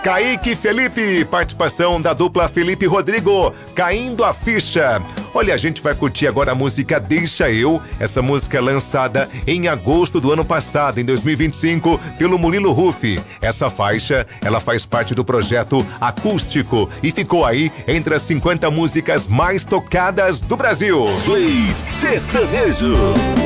Kaique e Felipe, participação da dupla Felipe e Rodrigo, Caindo a Ficha. Olha, a gente vai curtir agora a música Deixa Eu. Essa música é lançada em agosto do ano passado, em 2025, pelo Murilo Huff. Essa faixa, ela faz parte do projeto Acústico e ficou aí entre as 50 músicas mais tocadas do Brasil. Play Sertanejo.